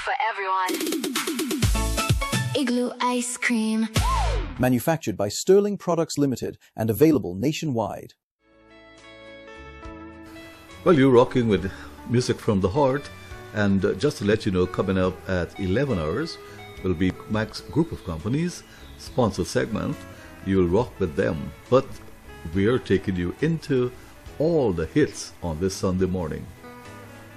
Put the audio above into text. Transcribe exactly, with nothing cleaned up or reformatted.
for everyone. Igloo ice cream. Manufactured by Sterling Products Limited and available nationwide. Well, you're rocking with music from the heart, and uh, just to let you know, coming up at eleven hours will be Max Group of Companies sponsor segment. You'll rock with them, but we are taking you into all the hits on this Sunday morning.